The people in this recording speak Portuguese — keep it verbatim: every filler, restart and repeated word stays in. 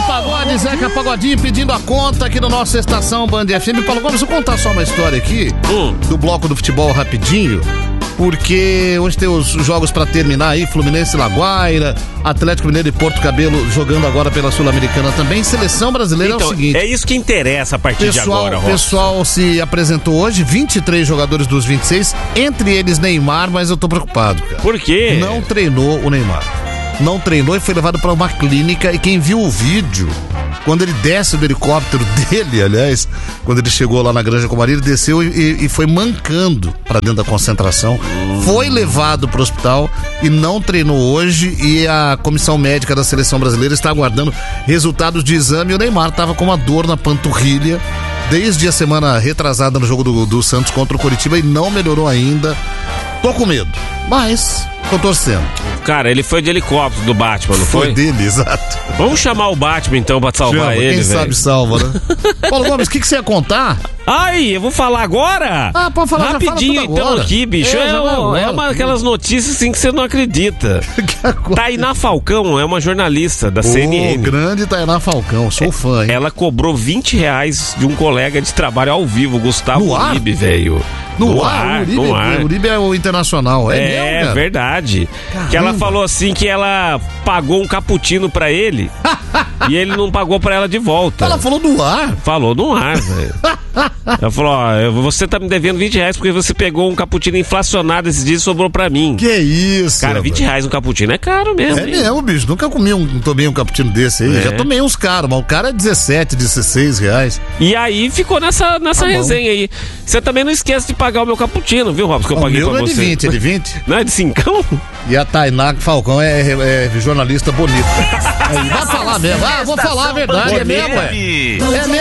Pagode, Zeca Pagodinho pedindo a conta aqui no nosso Estação Band F M. Paulo Gomes, eu vou contar só uma história aqui hum. do bloco do futebol rapidinho, porque hoje tem os jogos pra terminar aí, Fluminense e Laguaira, Atlético Mineiro e Porto Cabelo jogando agora pela Sul-Americana também. Seleção brasileira então, é o seguinte. É isso que interessa a partir pessoal, de agora, O pessoal se apresentou hoje, vinte e três jogadores dos vinte e seis, entre eles Neymar, mas eu tô preocupado, cara. Por quê? Não treinou o Neymar. Não treinou e foi levado pra uma clínica, e quem viu o vídeo, quando ele desce do helicóptero dele, aliás, quando ele chegou lá na Granja Comari, ele desceu e, e foi mancando pra dentro da concentração, uhum. foi levado pro hospital e não treinou hoje, e a comissão médica da seleção brasileira está aguardando resultados de exame. O Neymar tava com uma dor na panturrilha desde a semana retrasada no jogo do, do Santos contra o Coritiba e não melhorou ainda. Tô com medo, mas tô torcendo. Cara, ele foi de helicóptero do Batman, não foi? Foi dele, exato. Vamos chamar o Batman então pra salvar Chama, ele, quem véio. sabe salva, né? Paulo Gomes, o que, que você ia contar? Ai, eu vou falar agora? Ah, pode falar rapidinho já fala então agora. aqui, bicho. É, é, uma, é uma daquelas notícias assim que você não acredita. Tainá Falcão é uma jornalista da C N N. Ô, grande Tainá Falcão, sou é, fã, hein? Ela cobrou vinte reais de um colega de trabalho ao vivo, Gustavo Uribe, velho. No, no ar, ar, Uribe, no ar. O Uribe é o internacional, é, é mesmo, cara? verdade. Caramba. Que ela falou assim que ela pagou um cappuccino pra ele e ele não pagou pra ela de volta. Ela falou no ar? Falou no ar, velho. Ela falou, ó, você tá me devendo vinte reais porque você pegou um cappuccino inflacionado esses dias e sobrou pra mim. Que isso? Cara, vinte reais um cappuccino é caro mesmo. É mesmo, bicho. Nunca comi um, tomei um cappuccino desse aí. É. Já tomei uns caros, mas o cara é dezessete, dezesseis reais. E aí ficou nessa, nessa tá resenha aí. Você também não esquece de pagar o meu cappuccino, viu, Robson? Que eu o paguei meu pra não você. É de vinte, é de vinte? Não é de cincão? E a Tainá Falcão é, é, é jornalista bonita. Aí, vai falar mesmo. Ah, vou falar a verdade. É mesmo, é. É mesmo.